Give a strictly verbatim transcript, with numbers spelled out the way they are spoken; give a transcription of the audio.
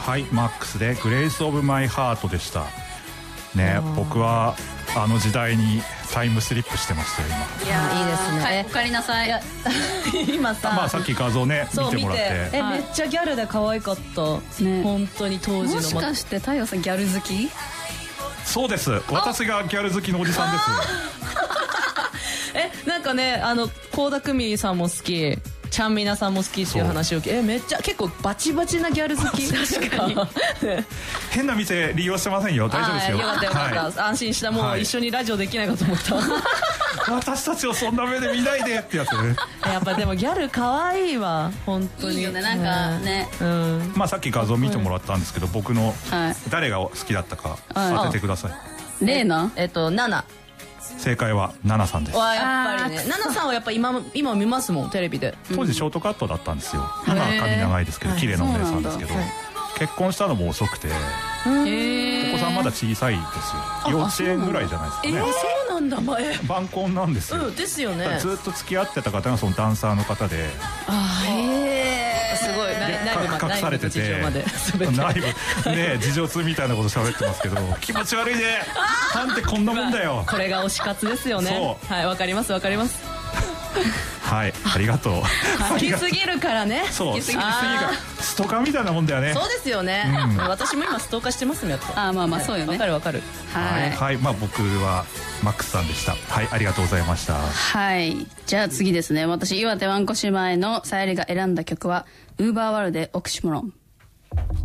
はい、マックスでグレイスオブマイハートでしたね。僕はあの時代にタイムスリップしてましたよ今。 いやいいですね、 はい、おかえりなさい。 今さ、 まあさっき画像ね見てもらって、 え、めっちゃギャルで可愛かったね。本当に当時の。 もしかして太陽さんギャル好き？ そうです、私がギャル好きのおじさんですえ、なんかね、あの倖田來未さんも好き、ちゃんみなさんも好きっていう話を聞いて、え、めっちゃ結構バチバチなギャル好き。確かに変な店利用してませんよ、大丈夫ですよ。 よかったよかった、はい、安心した。もう一緒にラジオできないかと思った、はい、 私たちをそんな目で見ないでってやつね。 やっぱでもギャル可愛いわ本当に。 いいよね、なんかね、 うん、 まあさっき画像見てもらったんですけど、僕の誰が好きだったか当ててください。 レーナ、 えっとナナ。 正解はナナさんです。 わ、やっぱりね、ナナさんはやっぱ今今見ますもん、テレビで。 当時ショートカットだったんですよ。今は髪長いですけど、綺麗なお姉さんですけど、結婚したのも遅くて、お子さんまだ小さいですよ。幼稚園ぐらいじゃないですかね。 え、そうなんだ。前晩婚なんですよ。 ですよね。 ずっと付き合ってた方がそのダンサーの方で、 ああ、へえ、すごい隠されてて、内部ね、事情通みたいなこと喋ってますけど、気持ち悪いね、なんてこんなもんだよ。 これが推し活ですよね。はい、わかりますわかります。 はい、ありがとう。 好きすぎるからね。 そう、好きすぎるからストーカーみたいなもんだよね。 そうですよね、私も今ストーカーしてますもん。やっぱ、 あ、まあまあそうよね。 わかるわかる。 はいはい、まあ僕はマックスさんでした。はい、ありがとうございました。 はい、じゃあ次ですね。私岩手わんこ姉妹のさゆりが選んだ曲はウーバーワールドでオクシモロン。